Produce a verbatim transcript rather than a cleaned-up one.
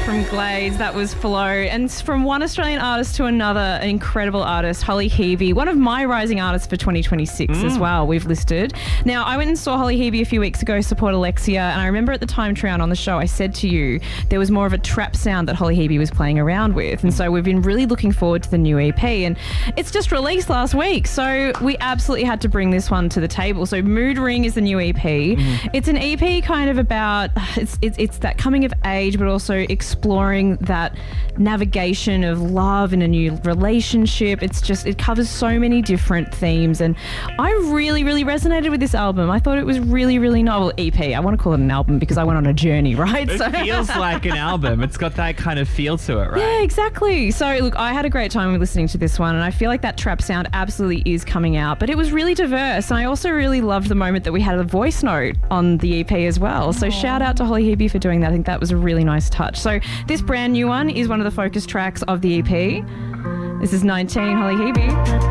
from Glades. That was Flow. And from one Australian artist to another, an incredible artist, Holly Hebe, one of my rising artists for twenty twenty-six mm. as well, we've listed. Now, I went and saw Holly Hebe a few weeks ago support Alexia, and I remember at the time, Trian, on the show, I said to you there was more of a trap sound that Holly Hebe was playing around with. And so we've been really looking forward to the new E P, and it's just released last week. So we absolutely had to bring this one to the table. So Mood Ring is the new E P. Mm. It's an E P kind of about, it's, it's, it's that coming of age, but also exploring that navigation of love in a new relationship. It's just, it covers so many different themes, and I really, really resonated with this album. I thought it was really, really novel. E P, I want to call it an album because I went on a journey, right? It so. feels like an album. It's got that kind of feel to it, right? Yeah, exactly. So look, I had a great time listening to this one, and I feel like that trap sound absolutely is coming out, but it was really diverse, and I also really loved the moment that we had a voice note on the E P as well. So Aww. Shout out to Holly Hebe for doing that. I think that was a really nice touch. So this brand new one is one of the focus tracks of the E P. This is nineteen, Holly Hebe.